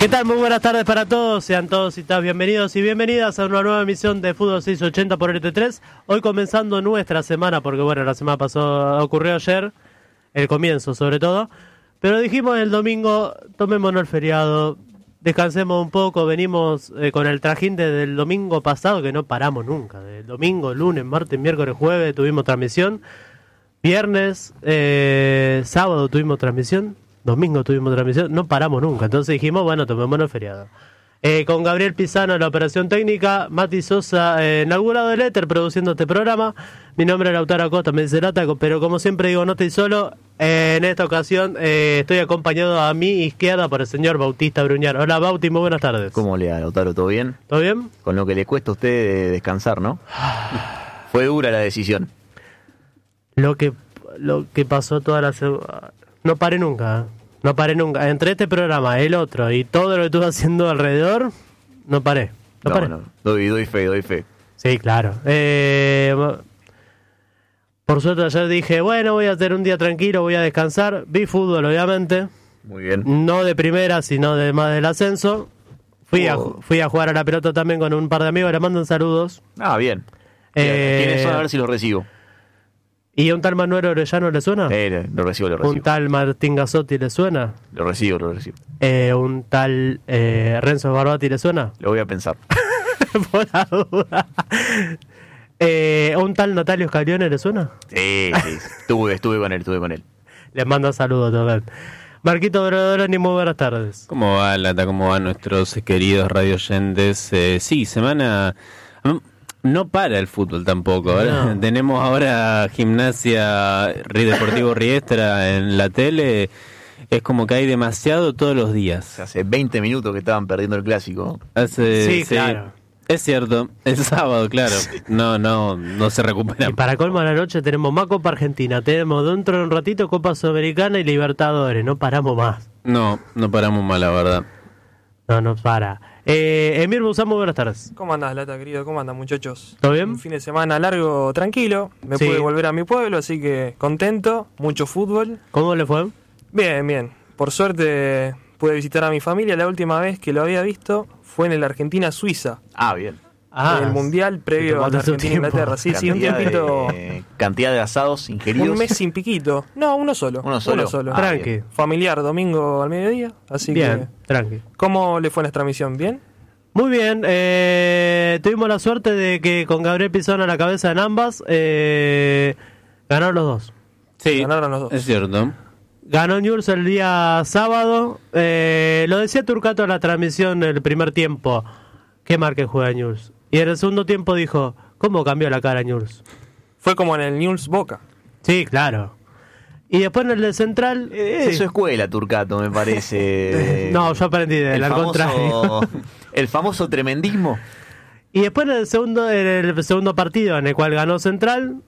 ¿Qué tal? Muy buenas tardes para todos, sean todos y todas bienvenidos y bienvenidas a una nueva emisión de Fútbol 680 por RT3. Hoy comenzando nuestra semana, porque bueno, la semana pasó, ocurrió ayer, el comienzo sobre todo, pero dijimos el domingo, tomémonos el feriado, descansemos un poco, venimos con el trajín desde el domingo pasado, que no paramos nunca, del domingo, lunes, martes, miércoles, jueves tuvimos transmisión, viernes, sábado tuvimos transmisión, domingo tuvimos transmisión, no paramos nunca. Entonces dijimos, bueno, tomémonos el feriado. Con Gabriel Pisano en la operación técnica, Mati Sosa en algún lado del éter produciendo este programa. Mi nombre es Lautaro Acosta, me dice Lata, pero como siempre digo, no estoy solo. En esta ocasión estoy acompañado a mi izquierda por el señor Bautista Bruñar. Hola Bauti, muy buenas tardes. ¿Cómo le va, Lautaro? ¿Todo bien? ¿Todo bien? Con lo que le cuesta a usted descansar, ¿no? Fue dura la decisión. Lo que pasó toda la semana... No paré nunca, no paré nunca. Entre este programa, el otro y todo lo que estuve haciendo alrededor, no paré. No, doy fe. Sí, claro. Por suerte ayer dije, bueno, voy a hacer un día tranquilo, voy a descansar. Vi fútbol, obviamente. Muy bien. No de primera, sino de más del ascenso. Fui a jugar a la pelota también con un par de amigos, le mandan saludos. Ah, bien. ¿Quiénes son? A ver si los recibo. ¿Y un tal Manuel Orellano le suena? Lo recibo. ¿Un tal Martín Gasotti le suena? Lo recibo. ¿Un tal Renzo Barbati le suena? Lo voy a pensar. Por la duda. ¿Un tal Natalio Scalione le suena? Sí. Estuve con él. Les mando saludos también. Marquito Brodoloni, muy buenas tardes. ¿Cómo va, Lata? ¿Cómo van nuestros queridos radioyentes? Sí, semana... No para el fútbol tampoco. No. Tenemos ahora Gimnasia Deportivo Riestra en la tele. Es como que hay demasiado todos los días. Hace 20 minutos que estaban perdiendo el clásico. Sí, claro. Es cierto, el sábado, claro. No se recupera. Y para colmo de la noche tenemos más Copa Argentina. Tenemos dentro de un ratito Copa Sudamericana y Libertadores. No paramos más. No paramos más, la verdad. No para. Emir Busamo, buenas tardes. ¿Cómo andás, Lata, querido? ¿Cómo andan, muchachos? ¿Todo bien? Un fin de semana largo, tranquilo. Sí. Pude volver a mi pueblo, así que contento. Mucho fútbol. ¿Cómo le fue? Bien. Por suerte pude visitar a mi familia. La última vez que lo había visto fue en el Argentina-Suiza. Ah, bien. En el Mundial previo a la Argentina-Inglaterra. Sí, un tiempito. Cantidad de asados ingeridos. Un mes sin piquito. No, uno solo. Uno solo. Tranqui. Familiar, domingo al mediodía. Así bien, que. Tranqui. ¿Cómo le fue nuestra misión? ¿Bien? Muy bien. Tuvimos la suerte de que con Gabriel Pisano a la cabeza en ambas ganaron los dos. Sí, ganaron los dos. Es cierto. Ganó Newell's el día sábado. Lo decía Turcato en la transmisión el primer tiempo. ¿Qué marca juega Newell's? Y en el segundo tiempo dijo, ¿cómo cambió la cara Newell's? Fue como en el Newell's Boca. Sí, claro. Y después en el de Central... Eso sí. Escuela, Turcato, me parece. No, yo aprendí de él, al contrario. El famoso tremendismo. Y después en el segundo partido, en el cual ganó Central...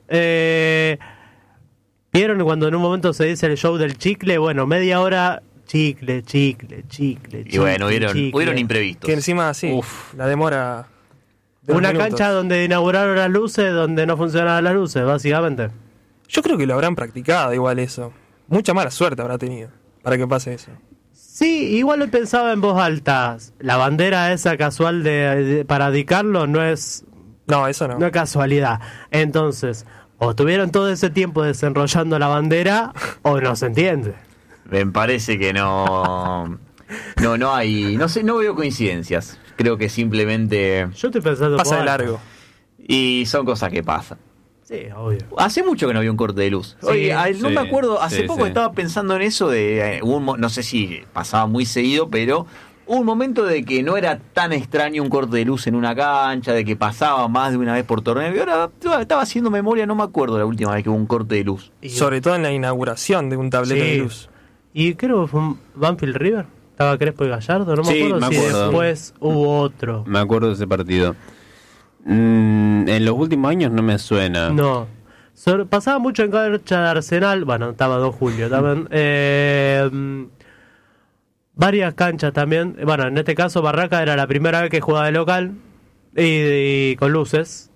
¿Vieron cuando en un momento se dice el show del chicle? Bueno, media hora... Chicle. Y bueno, hubieron imprevistos. Que encima, sí, la demora... Una cancha donde inauguraron las luces, donde no funcionaban las luces, básicamente. Yo creo que lo habrán practicado igual eso. Mucha mala suerte habrá tenido para que pase eso. Sí, igual lo pensaba en voz alta. La bandera esa casual para dedicarlo no es... No, eso no. No es casualidad. Entonces, o tuvieron todo ese tiempo desenrollando la bandera, o no se entiende. Me parece que no hay... No sé, no veo coincidencias. Creo que simplemente... Yo estoy pensando... Pasa de largo. Y son cosas que pasan. Sí, obvio. Hace mucho que no había un corte de luz. Sí, Oye, no me acuerdo, hace poco estaba pensando en eso de... no sé si pasaba muy seguido, pero hubo un momento de que no era tan extraño un corte de luz en una cancha, de que pasaba más de una vez por torneo. Y ahora estaba haciendo memoria, no me acuerdo la última vez que hubo un corte de luz. Sobre todo en la inauguración de un tablero de luz. Y creo que fue un Banfield River. Estaba Crespo y Gallardo, no me acuerdo si después hubo otro. Me acuerdo de ese partido. En los últimos años no me suena. No. Pasaba mucho en cancha de Arsenal. Bueno, estaba 2 Julio también. Varias canchas también. Bueno, en este caso Barraca era la primera vez que jugaba de local. Y con luces.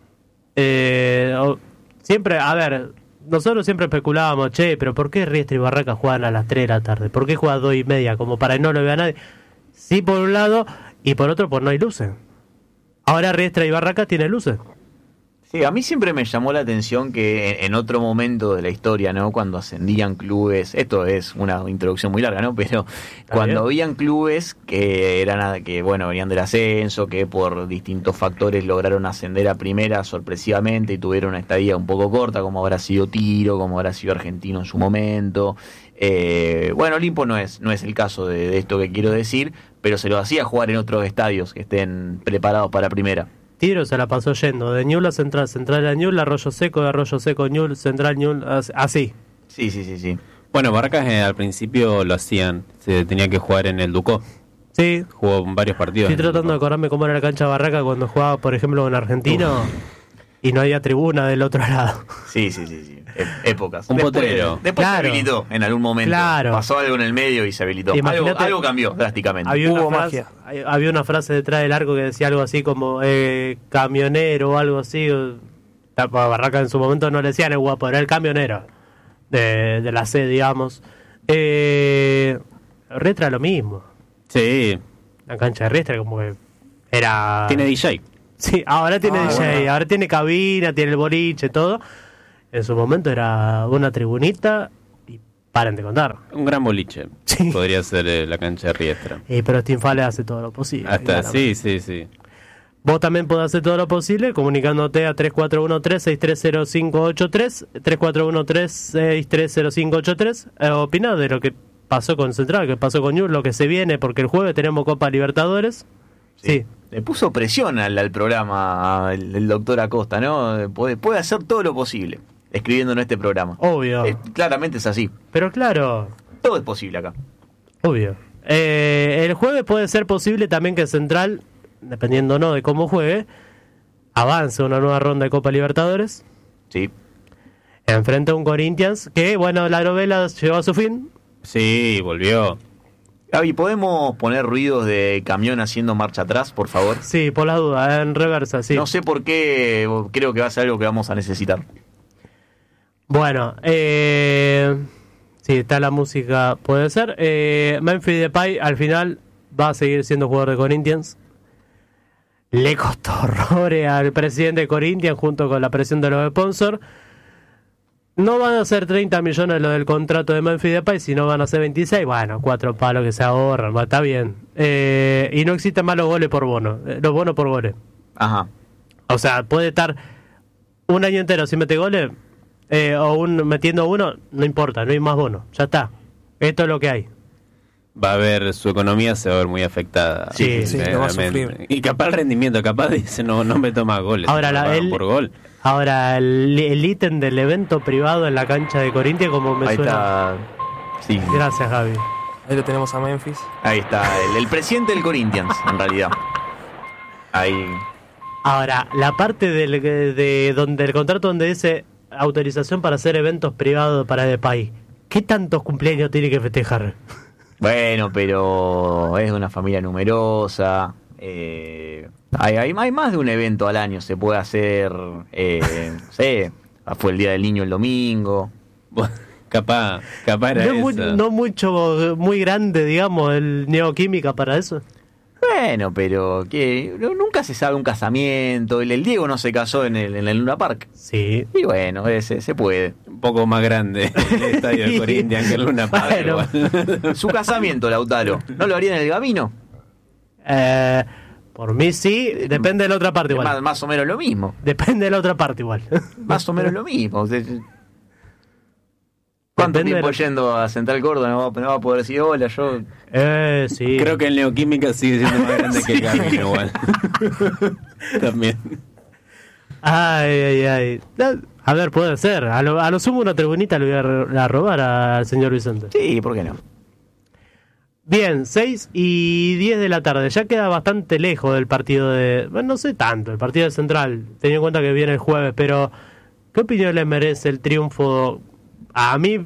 Siempre, a ver, nosotros siempre especulábamos, pero ¿por qué Riestra y Barraca juegan a las 3 de la tarde? ¿Por qué juegan 2:30? Como para que no lo vea nadie. Sí, por un lado, y por otro, pues no hay luces. Ahora Riestra y Barracas tienen luces. Sí, a mí siempre me llamó la atención que en otro momento de la historia, ¿no? Cuando ascendían clubes, esto es una introducción muy larga, ¿no? Pero cuando habían clubes que venían del ascenso, que por distintos factores lograron ascender a primera sorpresivamente y tuvieron una estadía un poco corta, como habrá sido Tiro, como habrá sido Argentino en su momento. Olimpo no es el caso de esto que quiero decir, pero se lo hacía jugar en otros estadios que estén preparados para primera. Tiro se la pasó yendo de Ñuble a Central, Central a Ñuble, Arroyo Seco, de Arroyo Seco Ñuble, Central Ñuble, así. Sí. Bueno, Barracas al principio lo hacían, se tenía que jugar en el Ducó. Sí. Jugó varios partidos. Estoy tratando de acordarme cómo era la cancha de Barracas cuando jugaba, por ejemplo, en Argentino. Y no había tribuna del otro lado. Sí. Épocas. Un potrero. Después se habilitó en algún momento. Claro. Pasó algo en el medio y se habilitó. Algo cambió drásticamente. Había una frase detrás del arco que decía algo así como camionero o algo así. Barraca en su momento no le decían el guapo, era el camionero de la C, digamos. Riestra lo mismo. Sí. La cancha de Riestra como que era... Tiene DJ. Sí, ahora tiene DJ, bueno. ahora tiene cabina, tiene el boliche, todo. En su momento era una tribunita y paren de contar. Un gran boliche. Sí. Podría ser la cancha de Riestra. Pero Stinfale hace todo lo posible. Hasta, sí. Vos también podés hacer todo lo posible comunicándote a 3413-630583, 3413-630583, opinad de lo que pasó con Central, que pasó con Ñuble, lo que se viene, porque el jueves tenemos Copa Libertadores. Sí. Le puso presión al programa el doctor Acosta, ¿no? Puede hacer todo lo posible escribiendo en este programa. Obvio. Claramente es así. Pero claro. Todo es posible acá. Obvio. El jueves puede ser posible también que Central, dependiendo no de cómo juegue, avance una nueva ronda de Copa Libertadores. Sí. Enfrente a un Corinthians que, bueno, la novela llegó a su fin. Sí, volvió. Gaby, ¿podemos poner ruidos de camión haciendo marcha atrás, por favor? Sí, por la duda, en reversa, sí. No sé por qué, creo que va a ser algo que vamos a necesitar. Bueno, sí, está la música, puede ser. Memphis Depay al final va a seguir siendo jugador de Corinthians. Le costó horrores al presidente de Corinthians junto con la presión de los sponsors. No van a ser 30 millones lo del contrato de Memphis Depay, sino van a ser 26. Bueno, 4 palos que se ahorran, está bien. Y no existen más los goles por bono, los bonos por goles. Ajá. O sea, puede estar un año entero sin meter goles, metiendo uno, no importa, no hay más bonos, ya está. Esto es lo que hay. Va a ver, su economía se va a ver muy afectada. Sí, lo va a sufrir. Y capaz el rendimiento, capaz dice, no me toma goles. Ahora, por gol. Ahora, el ítem del evento privado en la cancha de Corinthians, como me Ahí suena. está. Sí. Gracias, Javi. Ahí lo tenemos a Memphis. Ahí está, el presidente del Corinthians, en realidad. Ahí. Ahora, la parte del contrato donde dice autorización para hacer eventos privados para Depay, ¿qué tantos cumpleaños tiene que festejar? Bueno, pero es de una familia numerosa. Hay más de un evento al año. Se puede hacer, no sé, fue el Día del Niño el domingo. Capaz era eso. No mucho, muy grande, digamos, el Neoquímica para eso. Bueno, pero que nunca se sabe un casamiento. El Diego no se casó en el Luna Park. Sí. Y bueno, se puede. Un poco más grande el estadio de Corinthians que el Luna Park. Bueno. Su casamiento, Lautaro, ¿no lo haría en el Gabino? Por mí sí, depende de la otra parte igual. Más o menos lo mismo. Depende de la otra parte igual. Más o menos lo mismo. ¿Cuánto Depende tiempo yendo a Central Córdoba no va a poder decir hola? Yo sí. Creo que el Neoquímica sigue siendo más grande que el Gabino igual. También. Ay. A ver, puede ser. A lo sumo una tribunita le voy a robar al señor Vicente. sí, ¿por qué no? Bien, 6 y 10 de la tarde. Ya queda bastante lejos del partido de... Bueno, no sé tanto, el partido de Central, teniendo en cuenta que viene el jueves, pero ¿qué opinión le merece el triunfo? A mí,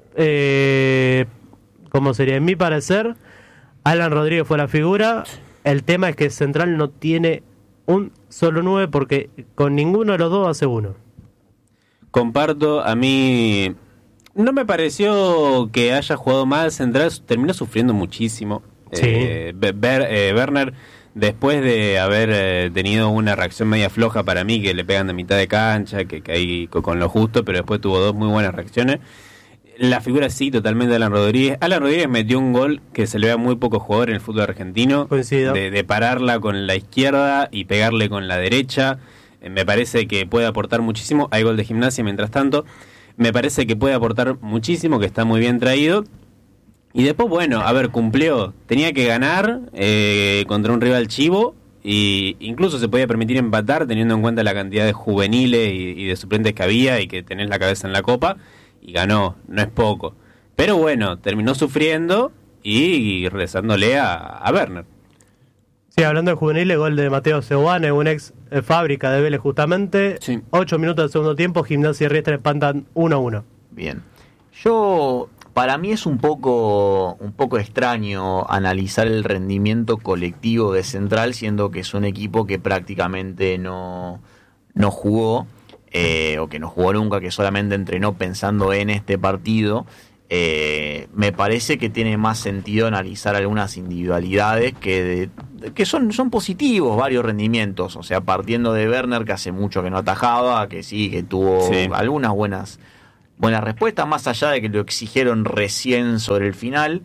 ¿cómo sería? En mi parecer, Alan Rodríguez fue la figura. El tema es que Central no tiene un solo 9 porque con ninguno de los dos hace uno. Comparto, a mí no me pareció que haya jugado mal Central, terminó sufriendo muchísimo. Werner, después de haber tenido una reacción media floja para mí, que le pegan de mitad de cancha, que ahí con lo justo, pero después tuvo 2 muy buenas reacciones. La figura sí, totalmente de Alan Rodríguez. Alan Rodríguez metió un gol que se le ve a muy pocos jugadores en el fútbol argentino. Coincido. De pararla con la izquierda y pegarle con la derecha. Me parece que puede aportar muchísimo. Hay gol de Gimnasia mientras tanto. Me parece que puede aportar muchísimo, que está muy bien traído. Y después, bueno, a ver, cumplió. Tenía que ganar contra un rival chivo. Y incluso se podía permitir empatar teniendo en cuenta la cantidad de juveniles y de suplentes que había y que tenés la cabeza en la copa. Y ganó, no es poco. Pero bueno, terminó sufriendo y rezándole a Werner. Sí, hablando de juveniles, gol de Mateo Seoane, un ex fábrica de Vélez justamente. Sí. 8 minutos del segundo tiempo, Gimnasia y Riestra empatan 1-1. Bien. Para mí es un poco extraño analizar el rendimiento colectivo de Central, siendo que es un equipo que prácticamente no jugó. O que no jugó nunca, que solamente entrenó pensando en este partido. Me parece que tiene más sentido analizar algunas individualidades que son positivos, varios rendimientos. O sea, partiendo de Werner, que hace mucho que no atajaba, que sí, que tuvo algunas buenas respuestas, más allá de que lo exigieron recién sobre el final.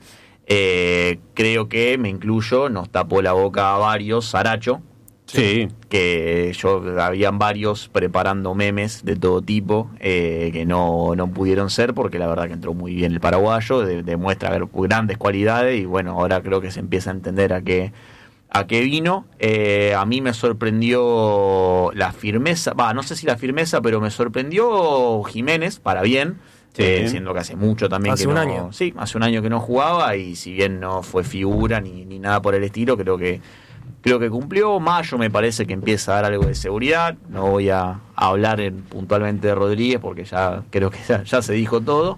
Creo que, me incluyo, nos tapó la boca a varios, Saracho. Sí. Que habían varios preparando memes de todo tipo que no pudieron ser, porque la verdad que entró muy bien el paraguayo, demuestra haber grandes cualidades y bueno, ahora creo que se empieza a entender a qué vino. A mí me sorprendió la firmeza, no sé si la firmeza, pero me sorprendió Jiménez, para bien. Siendo que hace mucho también hace un año. Sí, hace un año que no jugaba, y si bien no fue figura ni nada por el estilo, creo que cumplió. Mayo me parece que empieza a dar algo de seguridad. No voy a hablar puntualmente de Rodríguez porque ya creo que ya se dijo todo.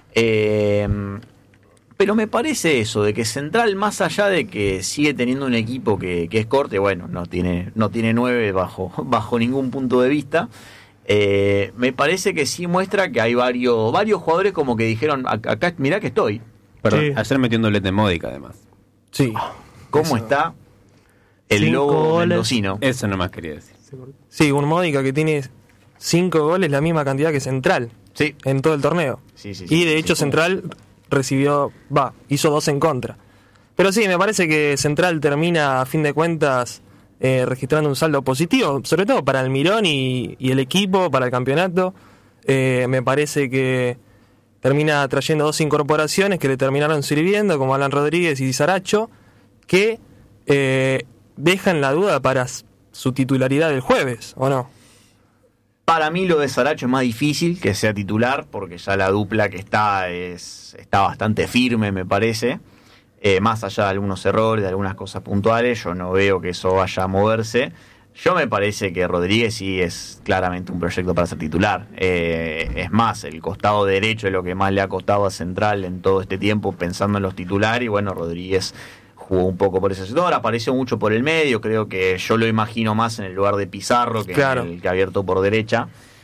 Pero me parece eso, de que Central, más allá de que sigue teniendo un equipo que es corte, bueno, no tiene 9 bajo ningún punto de vista. Me parece que sí muestra que hay varios jugadores como que dijeron, acá mirá que estoy. Perdón, Sí. ayer metió un doblete Módica además. Sí. ¿Cómo está el 5 lobo goles. mendocino? Eso nomás quería decir. Sí, un Módica que tiene 5 goles, la misma cantidad que Central Sí. en todo el torneo. Sí, Y de hecho Central hizo 2 en contra. Pero sí, me parece que Central termina a fin de cuentas registrando un saldo positivo, sobre todo para Almirón y el equipo, para el campeonato. Me parece que termina trayendo 2 incorporaciones que le terminaron sirviendo, como Alan Rodríguez y Saracho, que dejan la duda para su titularidad el jueves, ¿o no? Para mí lo de Saracho es más difícil que sea titular, porque ya la dupla que está bastante firme, me parece. Más allá de algunos errores, de algunas cosas puntuales, yo no veo que eso vaya a moverse. Yo me parece que Rodríguez sí es claramente un proyecto para ser titular. Es más, el costado derecho es lo que más le ha costado a Central en todo este tiempo, pensando en los titulares. Y bueno, Rodríguez jugó un poco por ese sector, apareció mucho por el medio. Creo que yo lo imagino más en el lugar de Pizarro que Claro. en el que ha abierto por derecha.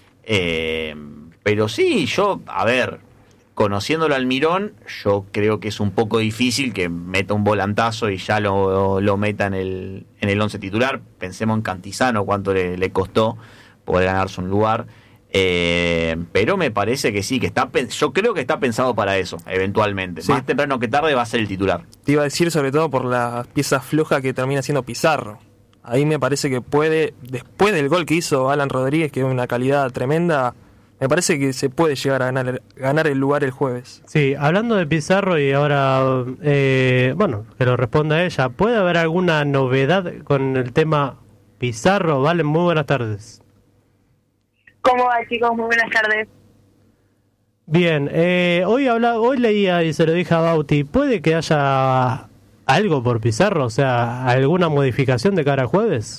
Pero sí, conociéndolo al Almirón, yo creo que es un poco difícil que meta un volantazo y ya lo meta en el 11 titular. Pensemos en Cantizano, cuánto le costó poder ganarse un lugar. Pero me parece que sí, yo creo que está pensado para eso, eventualmente. Sí. Más temprano que tarde va a ser el titular. Te iba a decir sobre todo por la pieza floja que termina siendo Pizarro. Ahí me parece que puede, después del gol que hizo Alan Rodríguez, que es una calidad tremenda, me parece que se puede llegar a ganar el lugar el jueves. Sí, hablando de Pizarro y ahora, que lo responda ella, ¿puede haber alguna novedad con el tema Pizarro? Valen, muy buenas tardes. ¿Cómo va, chicos? Muy buenas tardes. Bien, hoy leía y se lo dije a Bauti, ¿puede que haya algo por Pizarro? O sea, ¿alguna modificación de cara al jueves?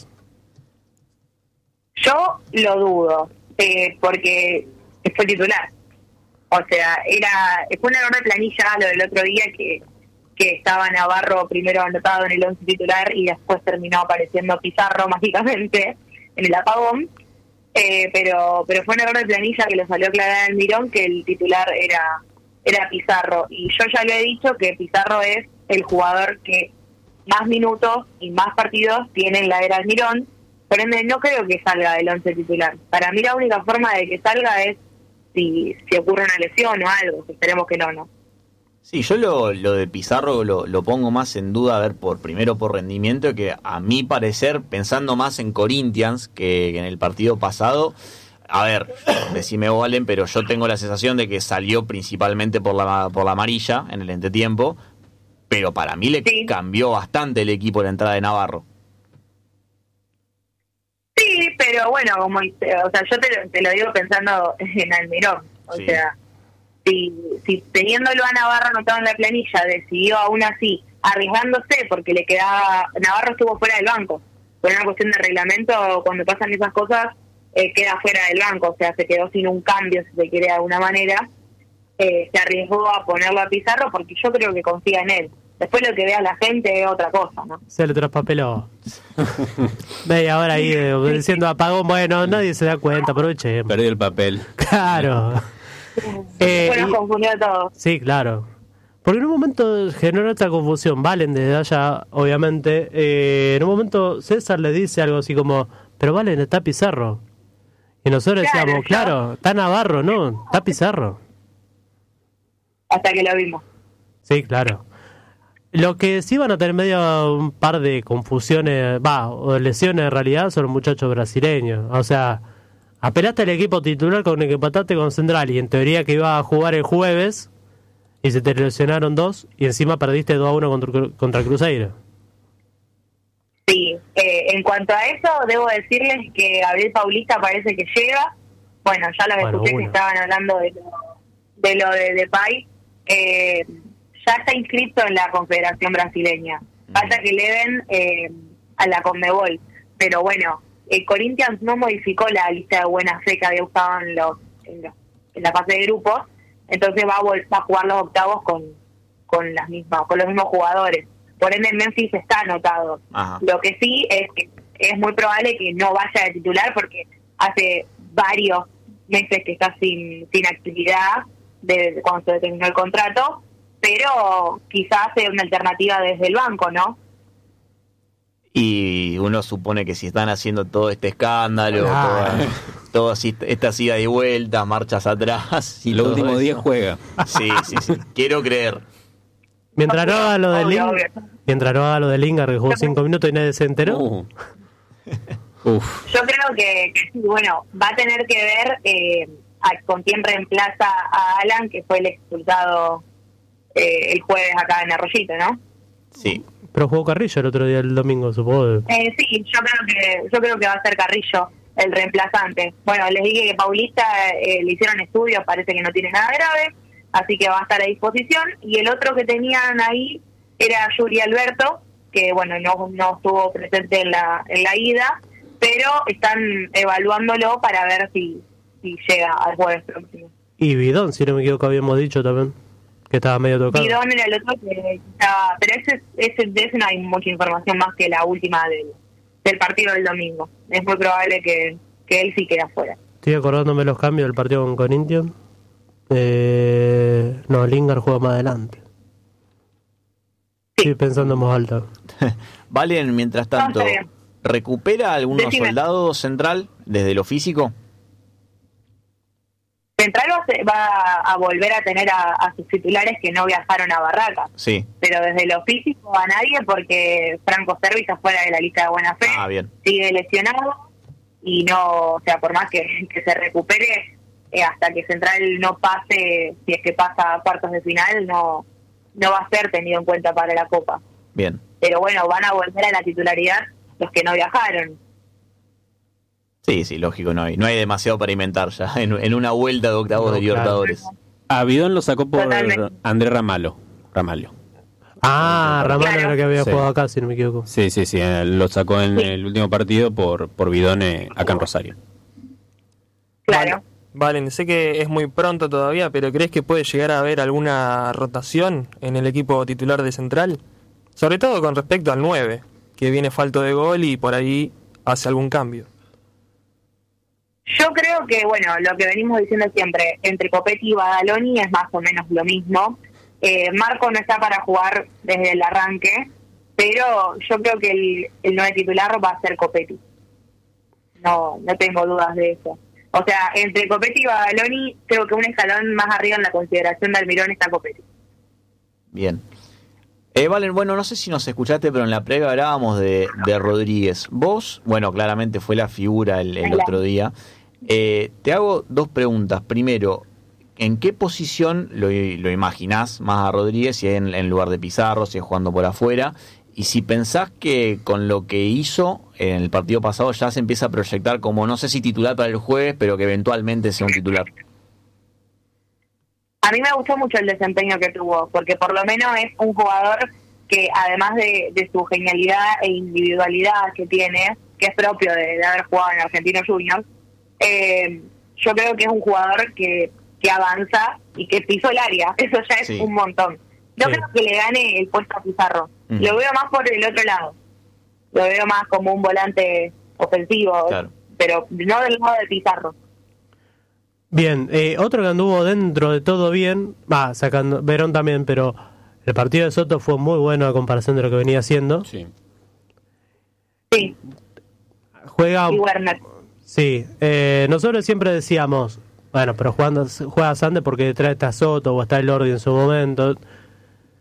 Yo lo dudo, porque fue titular. O sea, fue un error de planilla lo del otro día que estaba Navarro primero anotado en el 11 titular y después terminó apareciendo Pizarro mágicamente en el apagón. Pero fue un error de planilla que lo salió aclarar Almirón, que el titular era Pizarro. Y yo ya le he dicho que Pizarro es el jugador que más minutos y más partidos tiene en la era Almirón. Por ende, no creo que salga del 11 titular. Para mí la única forma de que salga es si ocurre una lesión o algo, esperemos que no. Sí, yo lo de Pizarro lo pongo más en duda, a ver, primero por rendimiento, que a mi parecer, pensando más en Corinthians que en el partido pasado, a ver, decime Valen, pero yo tengo la sensación de que salió principalmente por la amarilla en el entretiempo, pero para mí le cambió bastante el equipo la entrada de Navarro. Sí, pero bueno, como, o sea, yo te lo digo pensando en Almirón, o sea, si teniéndolo a Navarro anotado en la planilla, decidió aún así, arriesgándose porque le quedaba, Navarro estuvo fuera del banco, por una cuestión de reglamento, cuando pasan esas cosas, queda fuera del banco, o sea, se quedó sin un cambio, si se quiere de alguna manera, se arriesgó a ponerlo a Pizarro porque yo creo que confía en él. Después lo que vea la gente es otra cosa, ¿no? Se lo traspapeló. Ve, ahora ahí diciendo apagón, bueno, nadie se da cuenta, aprovechemos. Perdió el papel. Claro. Bueno, confundió todo. Sí, claro. Porque en un momento generó esta confusión, Valen desde allá, obviamente, en un momento César le dice algo así como, pero Valen, está Pizarro. Y nosotros decíamos, claro, está Navarro, ¿no? Está Pizarro. Hasta que lo vimos. Sí, claro. Lo que sí van a tener medio un par de confusiones, o lesiones en realidad, son los muchachos brasileños. O sea, apelaste al equipo titular con el que empataste con Central y en teoría que iba a jugar el jueves y se te lesionaron 2 y encima perdiste 2-1 contra Cruzeiro. Sí, en cuanto a eso, debo decirles que Gabriel Paulista parece que llega. Bueno, ya los escuché que estaban hablando de lo de Depay. Ya está inscrito en la Confederación Brasileña. Falta que le den a la Conmebol. Pero bueno, Corinthians no modificó la lista de buena fe que había usado en la fase de grupos. Entonces va a jugar los octavos con los mismos jugadores. Por ende, Memphis está anotado. Ajá. Lo que sí es que es muy probable que no vaya de titular porque hace varios meses que está sin actividad desde cuando se terminó el contrato, pero quizás sea una alternativa desde el banco, ¿no? Y uno supone que si están haciendo todo este escándalo, toda esta ida y vuelta, marchas atrás y los últimos días juega. Sí. Quiero creer. Mientras no haga lo de Lingard, que jugó 5 minutos y nadie se enteró. Yo creo que bueno, va a tener que ver con quién reemplaza a Alan, que fue el expulsado el jueves acá en Arroyito, ¿no? Sí. Pero jugó Carrillo el otro día, el domingo, supongo. Sí, yo creo que va a ser Carrillo el reemplazante. Bueno, les dije que Paulista le hicieron estudios, parece que no tiene nada grave, así que va a estar a disposición. Y el otro que tenían ahí era Yuri Alberto, que bueno, no estuvo presente en la ida, pero están evaluándolo para ver si llega al jueves próximo. Y Bidón, si no me equivoco, habíamos dicho también que estaba medio tocado. Bidón era el otro que estaba, pero de ese no hay mucha información más que la última del partido del domingo. Es muy probable que él sí quede afuera. Estoy acordándome los cambios del partido con Corinthians. No, Lingard juega más adelante. Sí, pensando en voz alta. Valen, mientras tanto, ¿recupera algunos soldados Central desde lo físico? Central va a volver a tener a sus titulares que no viajaron a Barracas. Sí. Pero desde lo físico a nadie porque Franco Servi está fuera de la lista de buena fe. Bien. Sigue lesionado y no, o sea, por más que se recupere, hasta que Central no pase, si es que pasa a cuartos de final, no va a ser tenido en cuenta para la Copa. Bien. Pero bueno, van a volver a la titularidad los que no viajaron. Sí, lógico, no hay demasiado para inventar ya en una vuelta de octavos de Libertadores. A Bidón lo sacó por Andrés Ramalho. Ramalho era que había jugado acá, si no me equivoco. Sí, lo sacó en el último partido por Bidón acá en Rosario. Claro. Valen, sé que es muy pronto todavía, pero ¿crees que puede llegar a haber alguna rotación en el equipo titular de Central? Sobre todo con respecto al 9, que viene falto de gol y por ahí hace algún cambio. Yo creo que, bueno, lo que venimos diciendo siempre, entre Copetti y Badaloni es más o menos lo mismo. Marco no está para jugar desde el arranque, pero yo creo que el 9 titular va a ser Copetti. No tengo dudas de eso. O sea, entre Copetti y Badaloni, creo que un escalón más arriba en la consideración de Almirón está Copetti. Bien. Valen, bueno, no sé si nos escuchaste, pero en la previa hablábamos de Rodríguez. Vos, bueno, claramente fue la figura el otro día. Te hago dos preguntas. Primero, ¿en qué posición lo imaginás más a Rodríguez? Si es en lugar de Pizarro, si es jugando por afuera. Y si pensás que con lo que hizo en el partido pasado ya se empieza a proyectar como, no sé si titular para el jueves, pero que eventualmente sea un titular. A mí me gustó mucho el desempeño que tuvo, porque por lo menos es un jugador que además de su genialidad e individualidad que tiene, que es propio de haber jugado en Argentinos Juniors, yo creo que es un jugador que avanza y que pisó el área. Eso ya es un montón. No creo que le gane el puesto a Pizarro. Lo veo más por el otro lado. Lo veo más como un volante ofensivo, pero no del lado de Pizarro. Bien, otro que anduvo dentro de todo bien, sacando Verón también, pero el partido de Soto fue muy bueno a comparación de lo que venía haciendo. Sí. Juega. Y Werner. Sí, nosotros siempre decíamos, bueno, pero juega Sande porque detrás está Soto o está el Lordi en su momento.